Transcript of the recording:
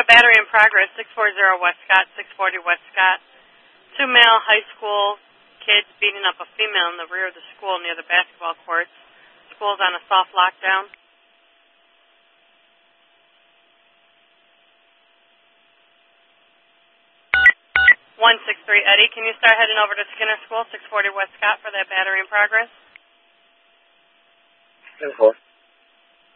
battery in progress, 640 West Scott, 640 West Scott. 2 male high school kids beating up a female in the rear of the school near the basketball courts. School's on a soft lockdown. 163 Eddie, can you start heading over to Skinner School, 640 West Scott for that battery in progress? 10-4.